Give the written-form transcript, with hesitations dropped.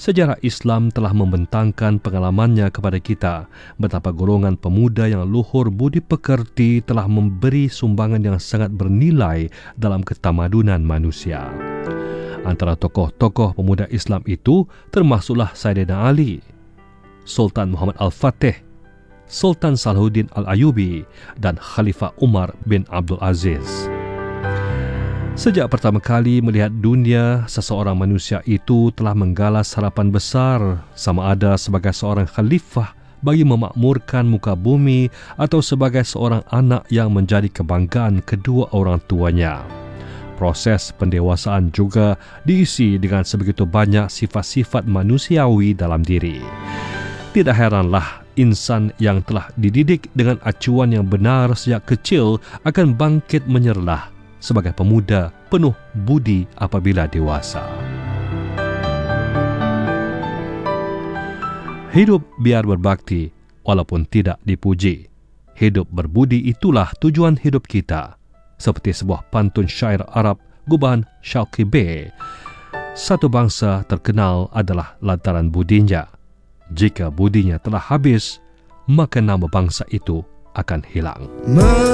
Sejarah Islam telah membentangkan pengalamannya kepada kita betapa golongan pemuda yang luhur budi pekerti telah memberi sumbangan yang sangat bernilai dalam ketamadunan manusia. Antara tokoh-tokoh pemuda Islam itu termasuklah Sayyidina Ali, Sultan Muhammad Al-Fatih, Sultan Salahuddin Al-Ayyubi dan Khalifah Umar bin Abdul Aziz. Sejak pertama kali melihat dunia, seseorang manusia itu telah menggalas harapan besar, sama ada sebagai seorang khalifah bagi memakmurkan muka bumi atau sebagai seorang anak yang menjadi kebanggaan kedua orang tuanya. Proses pendewasaan juga diisi dengan sebegitu banyak sifat-sifat manusiawi dalam diri. Tidak heranlah insan yang telah dididik dengan acuan yang benar sejak kecil akan bangkit menyerlah sebagai pemuda penuh budi apabila dewasa. Hidup biar berbakti walaupun tidak dipuji. Hidup berbudi itulah tujuan hidup kita. Seperti sebuah pantun syair Arab gubahan Syauqi B. Satu bangsa terkenal adalah lantaran budinya. Jika budinya telah habis, maka nama bangsa itu akan hilang.